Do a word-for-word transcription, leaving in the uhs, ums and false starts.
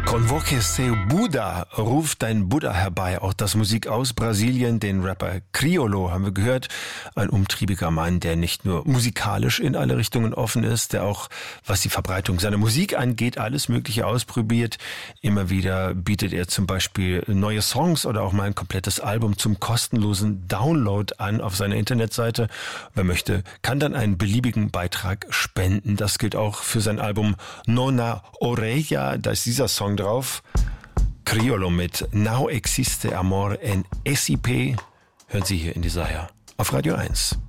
Convoque seu Buda, ruft dein Buddha herbei. Auch das Musik aus Brasilien, den Rapper Criolo haben wir gehört. Ein umtriebiger Mann, der nicht nur musikalisch in alle Richtungen offen ist, der auch, was die Verbreitung seiner Musik angeht, alles Mögliche ausprobiert. Immer wieder bietet er zum Beispiel neue Songs oder auch mal ein komplettes Album zum kostenlosen Download an auf seiner Internetseite. Wer möchte, kann dann einen beliebigen Beitrag spenden. Das gilt auch für sein Album Nona Oreja. Da ist dieser Song drauf. Criolo mit Now Existe Amor en S I P. Hören Sie hier in dieser Jahr auf Radio eins.